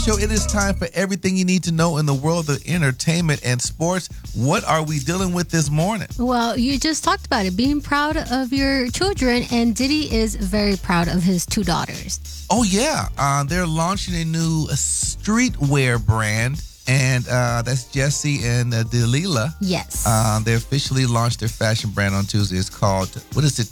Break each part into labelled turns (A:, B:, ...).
A: Show. It is time for everything you need to know in the world of entertainment and sports. What are we dealing with this morning?
B: Well, you just talked about it, being proud of your children, and Diddy is very proud of his two daughters.
A: Oh, yeah. They're launching a new streetwear brand, and that's Jessie and Delilah.
B: Yes.
A: They officially launched their fashion brand on Tuesday. It's called, what is it,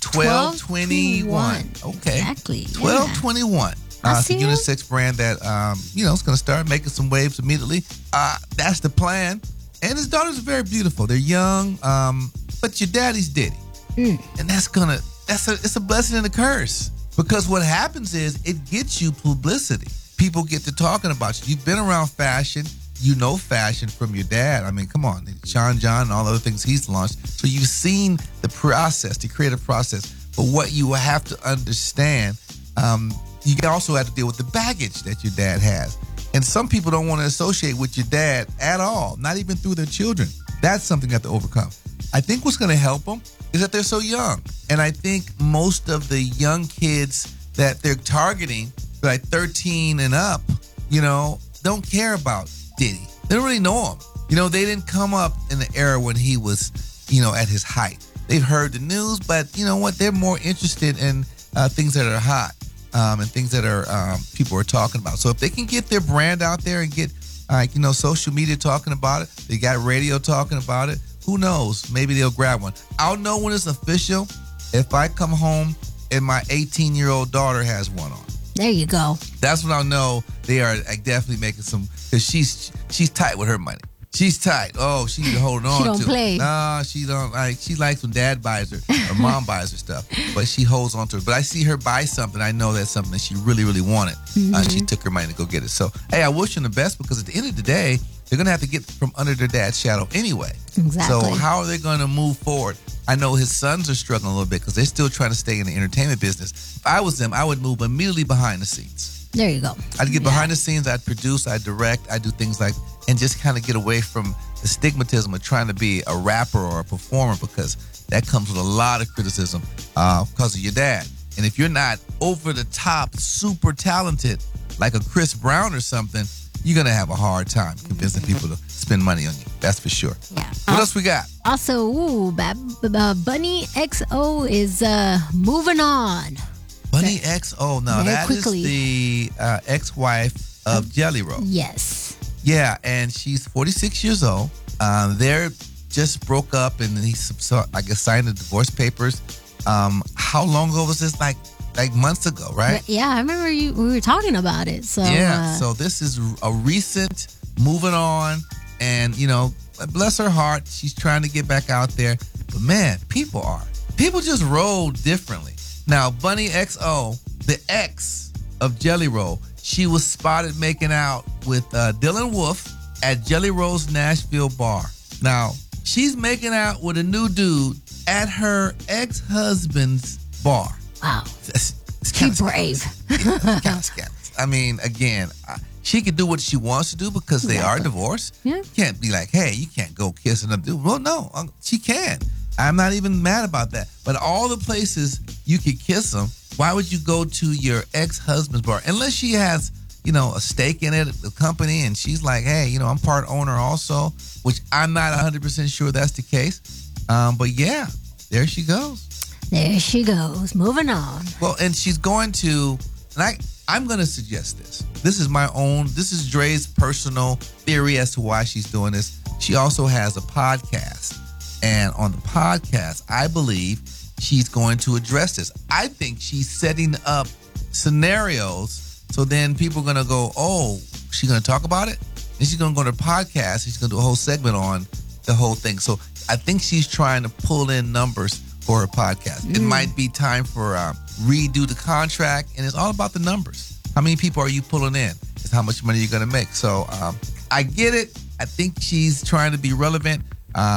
A: 1221? Okay.
B: Exactly.
A: 1221. It's a unisex brand that, is going to start making some waves immediately. That's the plan. And his daughters are very beautiful. They're young, but your daddy's Diddy. And it's a blessing and a curse. Because what happens is it gets you publicity. People get to talking about you. You've been around fashion. You know fashion from your dad. I mean, come on. Sean John and all the other things he's launched. So you've seen the process, the creative process. But what you have to understand, you also have to deal with the baggage that your dad has. And some people don't want to associate with your dad at all, not even through their children. That's something you have to overcome. I think what's going to help them is that they're so young. And I think most of the young kids that they're targeting, like 13 and up, don't care about Diddy. They don't really know him. They didn't come up in the era when he was, at his height. They've heard the news, but you know what? They're more interested in things that are hot. And things that are people are talking about. So if they can get their brand out there and get social media talking about it, they got radio talking about it, who knows? Maybe they'll grab one. I'll know when it's official if I come home and my 18-year-old daughter has one on.
B: There you go.
A: That's when I'll know they are definitely making some, because she's tight with her money. She's tight. Oh, she's holding on to.
B: She don't play.
A: No, she don't. She likes when dad buys her or mom buys her stuff, but she holds on to it. But I see her buy something. I know that's something that she really, really wanted. She took her money to go get it. So, hey, I wish them the best, because at the end of the day, they're going to have to get from under their dad's shadow anyway.
B: Exactly.
A: So how are they going to move forward? I know his sons are struggling a little bit because they're still trying to stay in the entertainment business. If I was them, I would move immediately behind the scenes.
B: There you go.
A: I'd get behind the scenes. I'd produce. I'd direct. I'd do things like, and just kind of get away from the stigmatism of trying to be a rapper or a performer, because that comes with a lot of criticism because of your dad. And if you're not over the top, super talented, like a Chris Brown or something, you're going to have a hard time convincing people to spend money on you. That's for sure.
B: Yeah.
A: What else we got?
B: Also, Bunny XO is moving on.
A: Bunny XO. Now, that is the ex-wife of Jelly Roll.
B: Yes.
A: Yeah, and she's 46 years old. They're just broke up, and he, I guess, signed the divorce papers. How long ago was this? Like months ago, right?
B: Yeah, I remember we were talking about it. So
A: yeah, so this is a recent moving on, and bless her heart, she's trying to get back out there. But man, people just roll differently. Now, Bunny XO, the ex of Jelly Roll, she was spotted making out with Dylan Wolf at Jelly Roll's Nashville bar. Now, she's making out with a new dude at her ex-husband's bar.
B: Wow.
A: She's brave. Kind of scandalous. I mean, again, she can do what she wants to do because they are divorced.
B: Yeah.
A: You can't be like, hey, you can't go kiss another dude. Well, no, she can. I'm not even mad about that. But all the places you could kiss them, why would you go to your ex-husband's bar? Unless she has, a stake in it, the company, and she's like, hey, I'm part owner also, which I'm not 100% sure that's the case. But yeah, there she goes.
B: There she goes, moving on.
A: Well, and she's going to, and I'm going to suggest this. This is Dre's personal theory as to why she's doing this. She also has a podcast. And on the podcast, I believe she's going to address this. I think she's setting up scenarios so then people are going to go, oh, she's going to talk about it? And she's going to go to the podcast. She's going to do a whole segment on the whole thing. So I think she's trying to pull in numbers for her podcast. It might be time for redo the contract, and it's all about the numbers. How many people are you pulling in? It's how much money you're going to make. So I get it. I think she's trying to be relevant,